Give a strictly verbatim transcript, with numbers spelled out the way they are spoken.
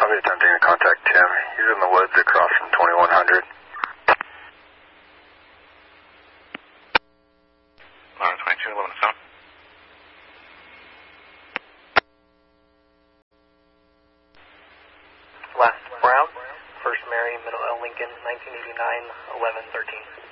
I'll be attempting to contact Tim. He's in the woods across from twenty-one hundred. eleven twenty-two, eleven seven. West Brown, First Mary, Middle L. Lincoln, nineteen eighty-nine, eleven thirteen.